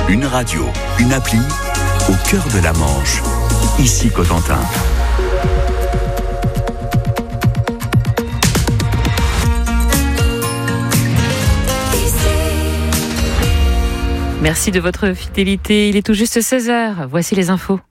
Une radio, une appli, au cœur de la Manche. Ici Cotentin. Merci de votre fidélité. Il est tout juste 16h. Voici les infos.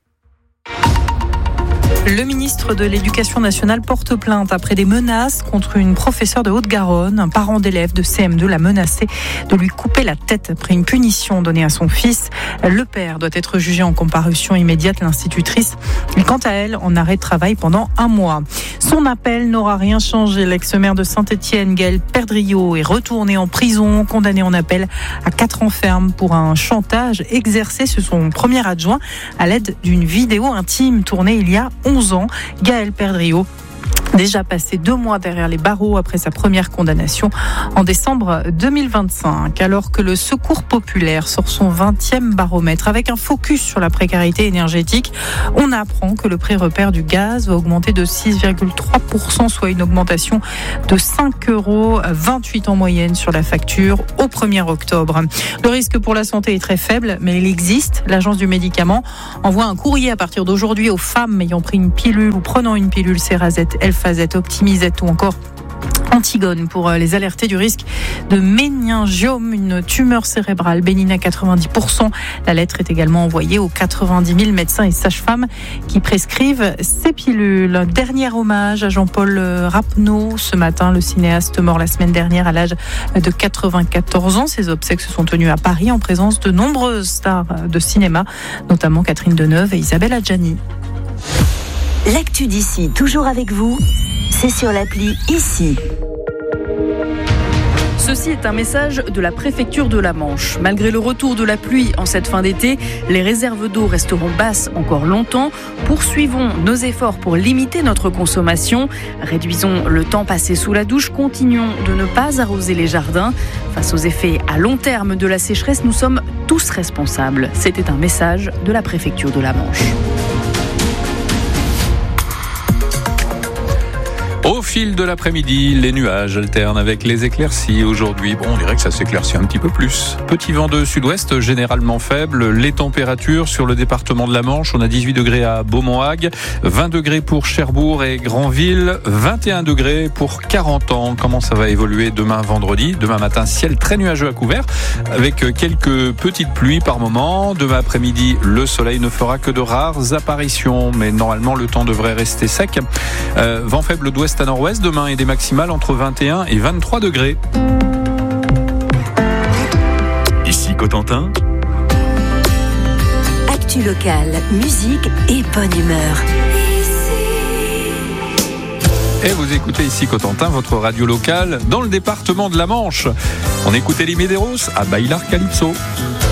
Le ministre de l'Éducation nationale porte plainte après des menaces contre une professeure de Haute-Garonne. Un parent d'élève de CM2 l'a menacé de lui couper la tête après une punition donnée à son fils. Le père doit être jugé en comparution immédiate. L'institutrice est quant à elle en arrêt de travail pendant 1 mois. Son appel n'aura rien changé. L'ex-maire de Saint-Étienne, Gaël Perdriau, est retourné en prison, condamné en appel à 4 ans ferme pour un chantage exercé sur son premier adjoint à l'aide d'une vidéo intime tournée il y a 11 ans. Gaël Perdriau, déjà passé 2 mois derrière les barreaux après sa première condamnation en décembre 2025. Alors que le Secours populaire sort son 20e baromètre avec un focus sur la précarité énergétique, on apprend que le prix repère du gaz va augmenter de 6,3%, soit une augmentation de 5,28 € en moyenne sur la facture au 1er octobre. Le risque pour la santé est très faible, mais il existe. L'Agence du médicament envoie un courrier à partir d'aujourd'hui aux femmes ayant pris une pilule ou prenant une pilule Cerazette, Elfazette, Optimizette ou encore Antigone pour les alerter du risque de méningiome, une tumeur cérébrale bénigne à 90%. La lettre est également envoyée aux 90 000 médecins et sages-femmes qui prescrivent ces pilules. Dernier hommage à Jean-Paul Rapneau. Ce matin, le cinéaste mort la semaine dernière à l'âge de 94 ans. Ses obsèques se sont tenues à Paris en présence de nombreuses stars de cinéma, notamment Catherine Deneuve et Isabelle Adjani. L'actu d'ici, toujours avec vous, c'est sur l'appli Ici. Ceci est un message de la préfecture de la Manche. Malgré le retour de la pluie en cette fin d'été, les réserves d'eau resteront basses encore longtemps. Poursuivons nos efforts pour limiter notre consommation. Réduisons le temps passé sous la douche. Continuons de ne pas arroser les jardins. Face aux effets à long terme de la sécheresse, nous sommes tous responsables. C'était un message de la préfecture de la Manche. Au fil de l'après-midi, les nuages alternent avec les éclaircies. Aujourd'hui, on dirait que ça s'éclaircit un petit peu plus. Petit vent de sud-ouest, généralement faible. Les températures sur le département de la Manche, on a 18 degrés à Beaumont-Hague, 20 degrés pour Cherbourg et Granville, 21 degrés pour 40 ans. Comment ça va évoluer demain vendredi ? Demain matin, ciel très nuageux à couvert, avec quelques petites pluies par moment. Demain après-midi, le soleil ne fera que de rares apparitions, mais normalement, le temps devrait rester sec. Vent faible d'ouest à nord-ouest demain et des maximales entre 21 et 23 degrés. Ici Cotentin. Actu locale, musique et bonne humeur. Et vous écoutez Ici Cotentin, votre radio locale dans le département de la Manche. On écoute Elie Medeiros à Bailar Calypso.